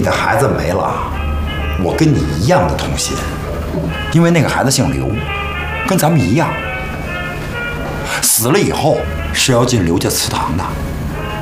的孩子没了，我跟你一样的痛心，因为那个孩子姓刘，跟咱们一样，死了以后是要进刘家祠堂的。